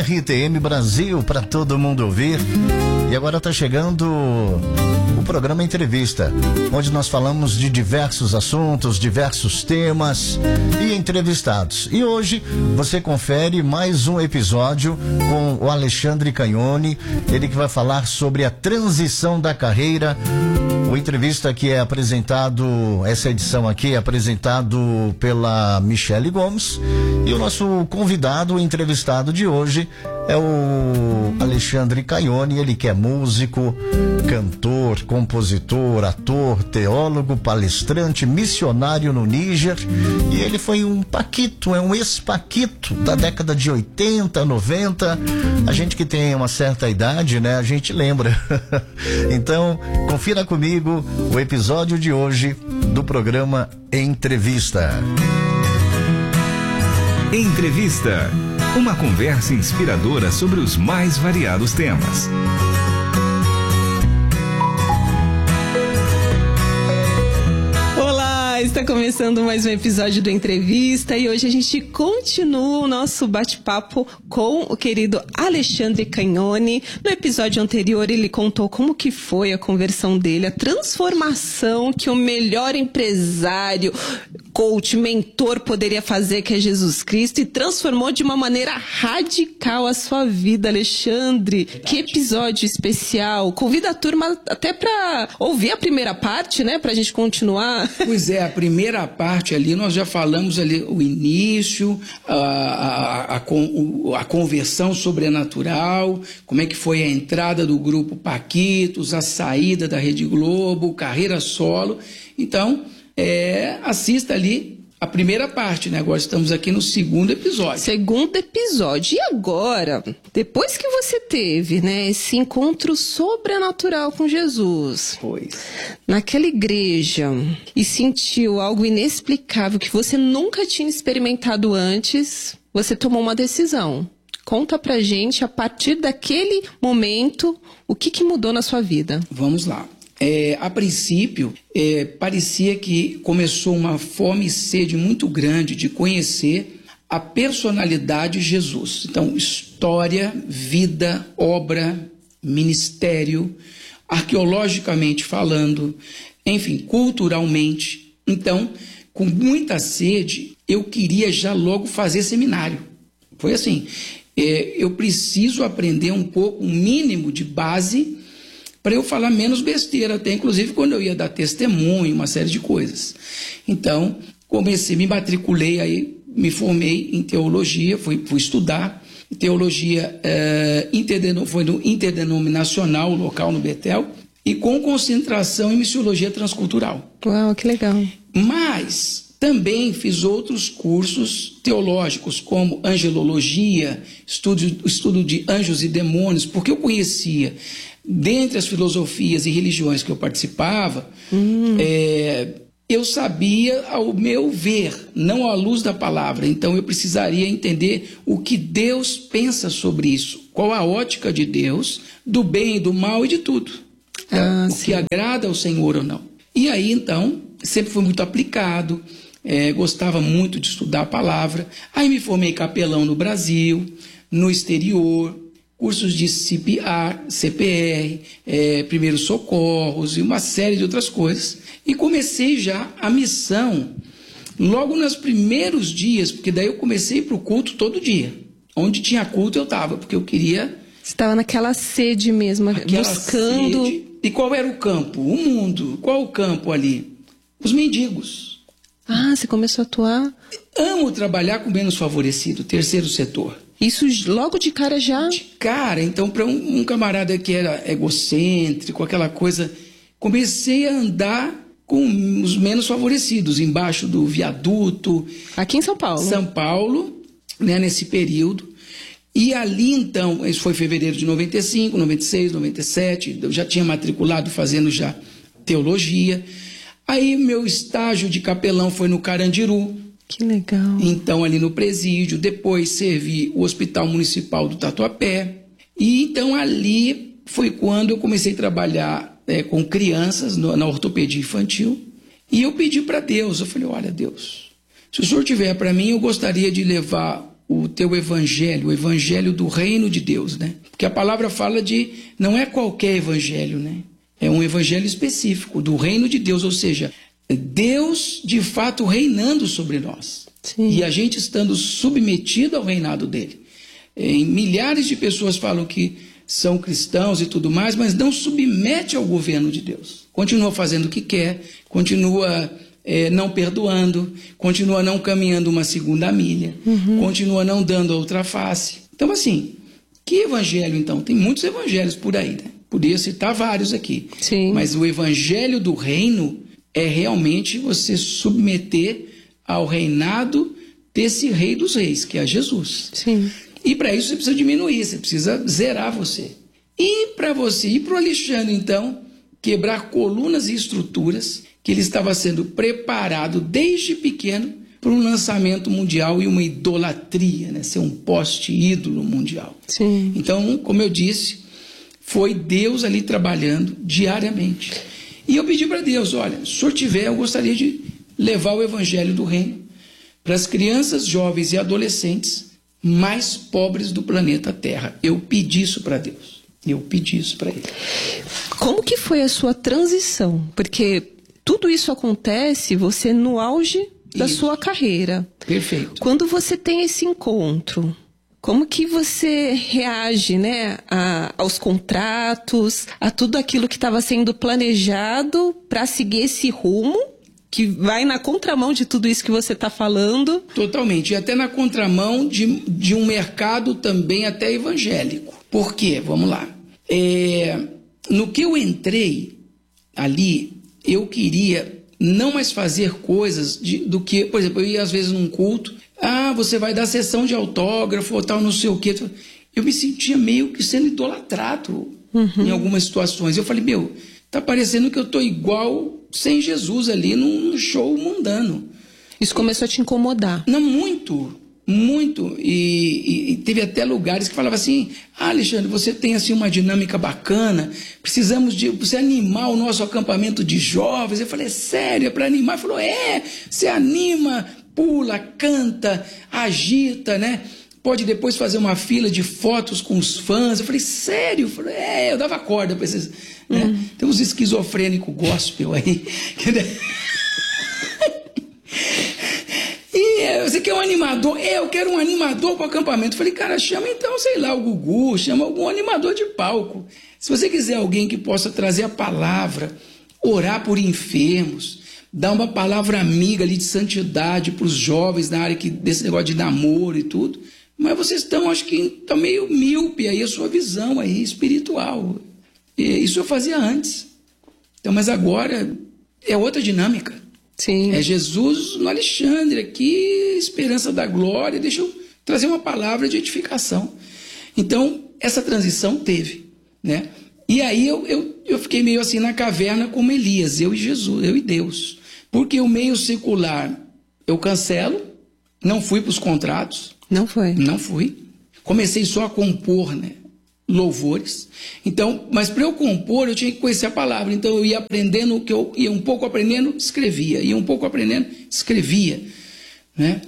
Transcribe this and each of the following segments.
RTM Brasil, para todo mundo ouvir. E agora está chegando o programa Entrevista, onde nós falamos de diversos assuntos, diversos temas e entrevistados. E hoje você confere mais um episódio com o Alexandre Cagnoni, ele que vai falar sobre a transição da carreira. O entrevista que é apresentado, essa edição aqui é apresentado pela Michele Gomes, e o nosso convidado, o entrevistado de hoje é o Alexandre Cagnoni, ele que é músico, cantor, compositor, ator, teólogo, palestrante, missionário no Níger, e ele foi um paquito, um ex-paquito da década de 80, 90, a gente que tem uma certa idade, né, a gente lembra. Então, confira comigo o episódio de hoje do programa Entrevista. Entrevista. Uma conversa inspiradora sobre os mais variados temas. Está começando mais um episódio do Entrevista e hoje a gente continua o nosso bate-papo com o querido Alexandre Cagnoni. No episódio anterior ele contou como que foi a conversão dele, a transformação que o melhor empresário, coach, mentor poderia fazer, que é Jesus Cristo, e transformou de uma maneira radical a sua vida, Alexandre. Que episódio especial. Convida a turma até para ouvir a primeira parte, né, pra gente continuar. Pois é, a primeira parte ali, nós já falamos ali o início, a conversão sobrenatural, como é que foi a entrada do grupo Paquitos, a saída da Rede Globo, carreira solo. Então, assista ali a primeira parte, né? Agora estamos aqui no segundo episódio. E agora, depois que você teve, né, esse encontro sobrenatural com Jesus, naquela igreja, e sentiu algo inexplicável que você nunca tinha experimentado antes, você tomou uma decisão. Conta pra gente, a partir daquele momento, o que mudou na sua vida? Vamos lá. A princípio, parecia que começou uma fome e sede muito grande de conhecer a personalidade de Jesus. Então, história, vida, obra, ministério, arqueologicamente falando, enfim, culturalmente. Então, com muita sede, eu queria já logo fazer seminário. Foi assim, eu preciso aprender um pouco, um mínimo de base, para eu falar menos besteira, até inclusive quando eu ia dar testemunho, uma série de coisas. Então, me matriculei, aí me formei em teologia, fui estudar teologia, foi no interdenominacional, local no Betel, e com concentração em missiologia transcultural. Uau, que legal. Mas também fiz outros cursos teológicos, como angelologia, estudo de anjos e demônios, porque eu conhecia, dentre as filosofias e religiões que eu participava, eu sabia ao meu ver, não à luz da palavra. Então eu precisaria entender o que Deus pensa sobre isso, qual a ótica de Deus, do bem e do mal e de tudo. O que agrada ao Senhor ou não. E aí então, sempre fui muito aplicado, gostava muito de estudar a palavra. Aí me formei capelão no Brasil, no exterior, cursos de CPR, primeiros socorros e uma série de outras coisas. E comecei já a missão logo nos primeiros dias, porque daí eu comecei para o culto todo dia. Onde tinha culto eu estava, porque eu queria... Você estava naquela sede mesmo, buscando... Sede. E qual era o campo? O mundo. Qual o campo ali? Os mendigos. Ah, você começou a atuar? Amo trabalhar com menos favorecido, terceiro setor. Isso logo de cara já? De cara, então para um camarada que era egocêntrico, aquela coisa, comecei a andar com os menos favorecidos, embaixo do viaduto. Aqui em São Paulo? São Paulo, né, nesse período. E ali então, isso foi fevereiro de 95, 96, 97, eu já tinha matriculado fazendo já teologia. Aí meu estágio de capelão foi no Carandiru. Que legal. Então, ali no presídio, depois servi o Hospital Municipal do Tatuapé. E então ali foi quando eu comecei a trabalhar com crianças na ortopedia infantil. E eu pedi para Deus, eu falei, olha Deus, se o Senhor tiver para mim, eu gostaria de levar o teu evangelho, o evangelho do reino de Deus, né? Porque a palavra fala não é qualquer evangelho, né? É um evangelho específico do reino de Deus, ou seja, Deus de fato reinando sobre nós. Sim. E a gente estando submetido ao reinado dele. Milhares de pessoas falam que são cristãos e tudo mais, mas não submete ao governo de Deus. Continua fazendo o que quer, continua não perdoando, continua não caminhando uma segunda milha, continua não dando a outra face. Então, assim, que evangelho, então? Tem muitos evangelhos por aí, né? Podia citar vários aqui. Sim. Mas o evangelho do reino é realmente você submeter ao reinado desse rei dos reis, que é Jesus. Sim. E para isso você precisa diminuir, você precisa zerar você. E para você ir para o Alexandre, então, quebrar colunas e estruturas, que ele estava sendo preparado desde pequeno para um lançamento mundial e uma idolatria, né? Ser um poste ídolo mundial. Sim. Então, como eu disse, foi Deus ali trabalhando diariamente. E eu pedi para Deus, olha, se o senhor tiver, eu gostaria de levar o evangelho do reino para as crianças, jovens e adolescentes mais pobres do planeta Terra. Eu pedi isso para Deus. Eu pedi isso para Ele. Como que foi a sua transição? Porque tudo isso acontece você no auge da sua carreira. Perfeito. Quando você tem esse encontro, como que você reage, né, aos contratos, a tudo aquilo que estava sendo planejado para seguir esse rumo, que vai na contramão de tudo isso que você está falando? Totalmente. E até na contramão de um mercado também até evangélico. Por quê? Vamos lá. No que eu entrei ali, eu queria não mais fazer coisas do que, por exemplo, eu ia às vezes num culto, você vai dar sessão de autógrafo ou tal, não sei o quê. Eu me sentia meio que sendo idolatrado em algumas situações. Eu falei, tá parecendo que eu tô igual sem Jesus ali num show mundano. Isso começou a te incomodar? Não, muito. E teve até lugares que falavam assim, Alexandre, você tem assim uma dinâmica bacana, precisamos de você animar o nosso acampamento de jovens. Eu falei, sério, é para animar? Ele falou, você anima, pula, canta, agita, né? Pode depois fazer uma fila de fotos com os fãs. Eu falei, sério? Eu falei, eu dava corda para esses... Né? Tem uns esquizofrênicos gospel aí. Você quer um animador? Eu quero um animador para o acampamento. Eu falei, cara, chama então, sei lá, o Gugu, chama algum animador de palco. Se você quiser alguém que possa trazer a palavra, orar por enfermos, dar uma palavra amiga ali de santidade para os jovens na área desse negócio de namoro e tudo. Mas vocês estão, acho que estão meio míope aí, a sua visão aí espiritual. E isso eu fazia antes. Então, mas agora é outra dinâmica. Sim. É Jesus no Alexandre aqui, esperança da glória. Deixa eu trazer uma palavra de edificação. Então, essa transição teve, né? E aí eu fiquei meio assim na caverna como Elias, eu e Jesus, eu e Deus. Porque o meio secular eu cancelo, não fui para os contratos. Não foi? Não fui. Comecei só a compor, né? Louvores. Então, mas para eu compor, eu tinha que conhecer a palavra. Então eu ia aprendendo o que eu ia um pouco aprendendo, escrevia. Ia um pouco aprendendo, escrevia, né?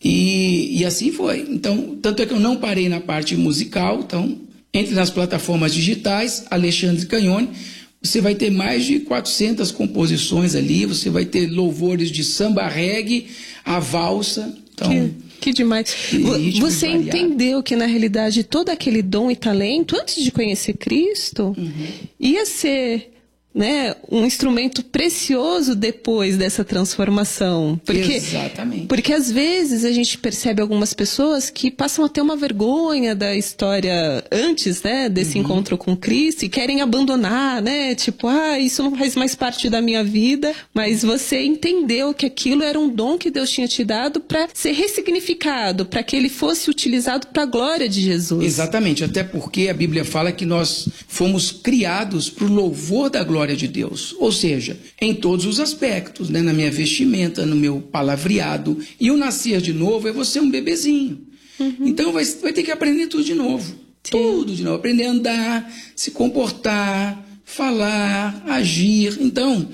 E assim foi. Então, tanto é que eu não parei na parte musical. Então, entre nas plataformas digitais, Alexandre Canhone, você vai ter mais de 400 composições ali. Você vai ter louvores de samba, reggae, a valsa. Então, que demais. Você entendeu que, na realidade, todo aquele dom e talento, antes de conhecer Cristo, ia ser, né, um instrumento precioso depois dessa transformação. Exatamente. Porque, às vezes, a gente percebe algumas pessoas que passam a ter uma vergonha da história antes, né, desse encontro com Cristo e querem abandonar, né? Tipo, isso não faz mais parte da minha vida. Mas você entendeu que aquilo era um dom que Deus tinha te dado para ser ressignificado, para que ele fosse utilizado para a glória de Jesus. Exatamente, até porque a Bíblia fala que nós fomos criados para o louvor da glória de Deus, ou seja, em todos os aspectos, né? Na minha vestimenta, no meu palavreado. E o nascer de novo é você um bebezinho. Então vai ter que aprender tudo de novo. Sim. Tudo de novo. Aprender a andar, se comportar, falar, agir. Então,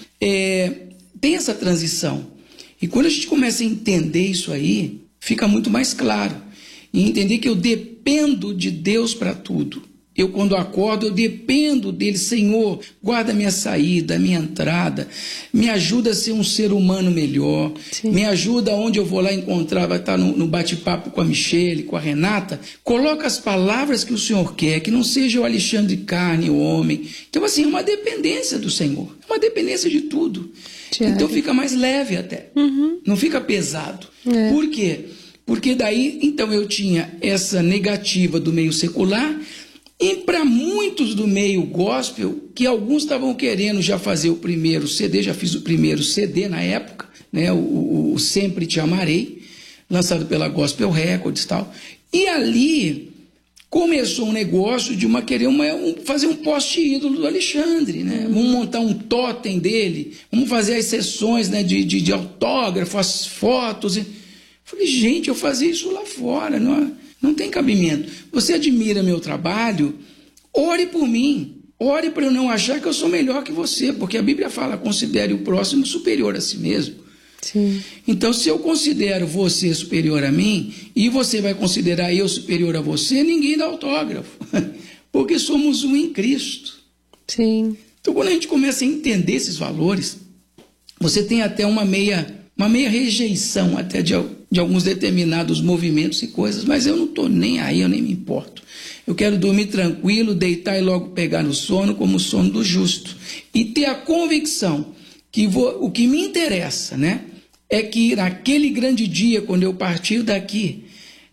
tem essa transição. E quando a gente começa a entender isso aí, fica muito mais claro. e entender que eu dependo de Deus para tudo. Eu, quando acordo, eu dependo dele. Senhor, guarda minha saída, minha entrada, me ajuda a ser um ser humano melhor. Sim. Me ajuda onde eu vou lá encontrar, vai estar no bate-papo com a Michele, com a Renata. Coloca as palavras que o Senhor quer, que não seja o Alexandre carne, o homem. Então, assim, é uma dependência do Senhor, é uma dependência de tudo. Tiago. Então fica mais leve até, não fica pesado. Por quê? Porque daí, então, eu tinha essa negativa do meio secular. E para muitos do meio gospel, que alguns estavam querendo já fazer o primeiro CD, já fiz o primeiro CD na época, né, o Sempre Te Amarei, lançado pela Gospel Records e tal. E ali começou um negócio de fazer um poste ídolo do Alexandre, né? Vamos montar um totem dele, vamos fazer as sessões, né, de autógrafo, as fotos. Falei, gente, eu fazia isso lá fora, não tem cabimento. Você admira meu trabalho? Ore por mim. Ore para eu não achar que eu sou melhor que você, porque a Bíblia fala, considere o próximo superior a si mesmo. Sim. Então, se eu considero você superior a mim, e você vai considerar eu superior a você, ninguém dá autógrafo. Porque somos um em Cristo. Sim. Então, quando a gente começa a entender esses valores, você tem até uma meia rejeição até de alguns determinados movimentos e coisas, mas eu não estou nem aí, eu nem me importo. Eu quero dormir tranquilo, deitar e logo pegar no sono, como o sono do justo. E ter a convicção que o que me interessa, né, é que naquele grande dia, quando eu partir daqui,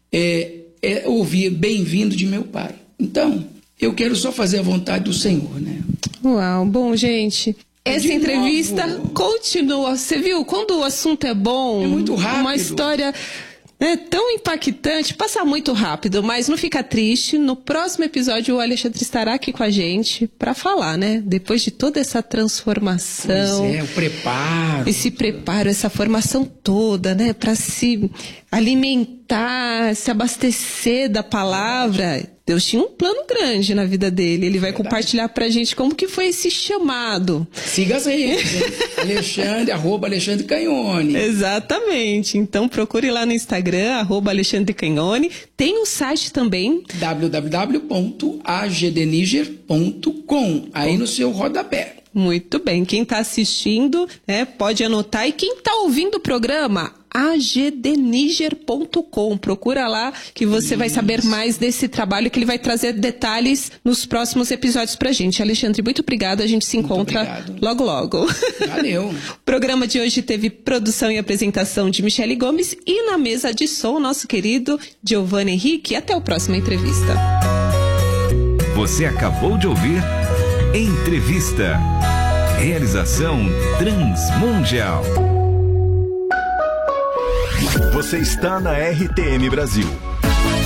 ouvir bem-vindo de meu Pai. Então, eu quero só fazer a vontade do Senhor, né? Uau, bom, gente... Essa entrevista continua. Você viu? Quando o assunto é bom, é muito rápido. Uma história tão impactante, passa muito rápido, mas não fica triste. No próximo episódio, o Alexandre estará aqui com a gente para falar, né? Depois de toda essa transformação. Pois o preparo. Esse preparo, essa formação toda, né? Para se alimentar, se abastecer da palavra. Deus tinha um plano grande na vida dele. Ele vai compartilhar pra gente como que foi esse chamado. Siga as redes, Alexandre, @Alexandre Canhone. Exatamente. Então procure lá no Instagram, @Alexandre Canhone. Tem o site também. www.agdniger.com. Aí no seu rodapé. Muito bem. Quem está assistindo, pode anotar. E quem está ouvindo o programa, agdniger.com. Procura lá que você vai saber mais desse trabalho, que ele vai trazer detalhes nos próximos episódios pra gente. Alexandre, muito obrigado. A gente se encontra logo, logo. Valeu. O programa de hoje teve produção e apresentação de Michele Gomes e na mesa de som, nosso querido Giovanni Henrique. Até a próxima entrevista. Você acabou de ouvir Entrevista. Realização Transmundial. Você está na RTM Brasil.